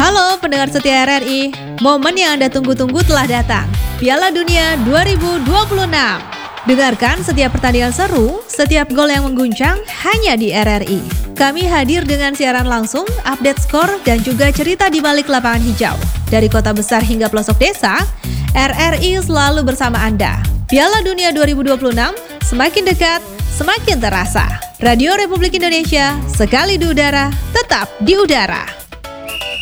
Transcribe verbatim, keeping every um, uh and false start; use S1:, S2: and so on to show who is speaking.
S1: Halo pendengar setia R R I, momen yang Anda tunggu-tunggu telah datang. Piala Dunia dua ribu dua puluh enam. Dengarkan setiap pertandingan seru, setiap gol yang mengguncang hanya di R R I. Kami hadir dengan siaran langsung, update skor, dan juga cerita di balik lapangan hijau. Dari kota besar hingga pelosok desa, R R I selalu bersama Anda. Piala Dunia dua ribu dua puluh enam semakin dekat, semakin terasa. Radio Republik Indonesia, sekali di udara, tetap di udara.